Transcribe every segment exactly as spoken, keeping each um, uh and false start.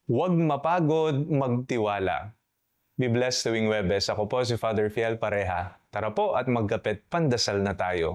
Huwag mapagod magtiwala. Be blessed tuwing Webes. Ako po si Father Fiel Pareha. Tara po at magkapit pandasal na tayo.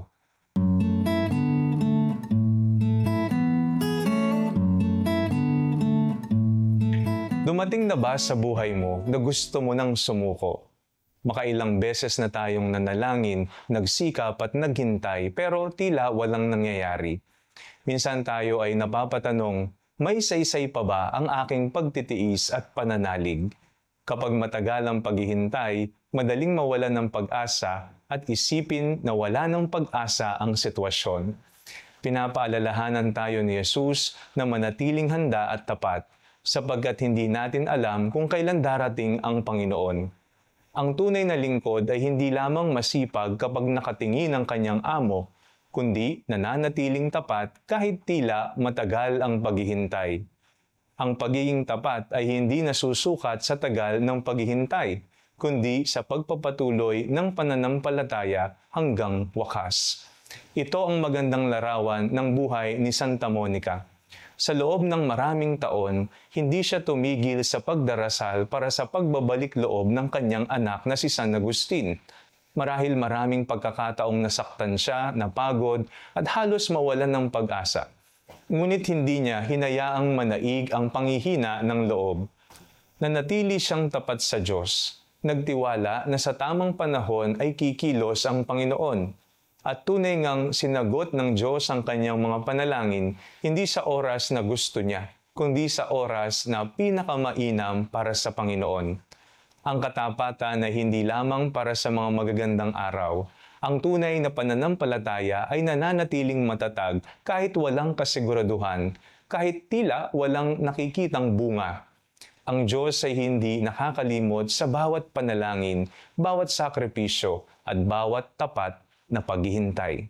Dumating na ba sa buhay mo na gusto mo nang sumuko? Makailang beses na tayong nanalangin, nagsikap at naghintay pero tila walang nangyayari. Minsan tayo ay napapatanong, may saysay pa ba ang aking pagtitiis at pananalig? Kapag matagal ang paghihintay, madaling mawalan ng pag-asa at isipin na wala ng pag-asa ang sitwasyon. Pinapaalalahanan tayo ni Jesus na manatiling handa at tapat sapagkat hindi natin alam kung kailan darating ang Panginoon. Ang tunay na lingkod ay hindi lamang masipag kapag nakatingin ang kanyang amo, kundi nananatiling tapat kahit tila matagal ang paghihintay. Ang pagiging tapat ay hindi nasusukat sa tagal ng paghihintay, kundi sa pagpapatuloy ng pananampalataya hanggang wakas. Ito ang magandang larawan ng buhay ni Santa Monica. Sa loob ng maraming taon, hindi siya tumigil sa pagdarasal para sa pagbabalik loob ng kanyang anak na si San Agustin. Marahil maraming pagkakataong nasaktan siya, napagod, at halos mawalan ng pag-asa. Ngunit hindi niya hinayaang manaig ang panghihina ng loob. Nanatili siyang tapat sa Diyos. Nagtiwala na sa tamang panahon ay kikilos ang Panginoon. At tunay ngang sinagot ng Diyos ang kanyang mga panalangin, hindi sa oras na gusto niya, kundi sa oras na pinakamainam para sa Panginoon. Ang katapatan ay hindi lamang para sa mga magagandang araw. Ang tunay na pananampalataya ay nananatiling matatag kahit walang kasiguraduhan, kahit tila walang nakikitang bunga. Ang Diyos ay hindi nakakalimot sa bawat panalangin, bawat sakripisyo, at bawat tapat na paghihintay.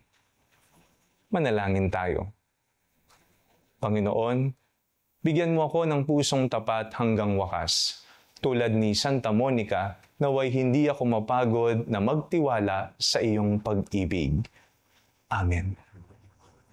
Manalangin tayo. Panginoon, bigyan mo ako ng pusong tapat hanggang wakas. Tulad ni Santa Monica, naway hindi ako mapagod na magtiwala sa iyong pag-ibig. Amen.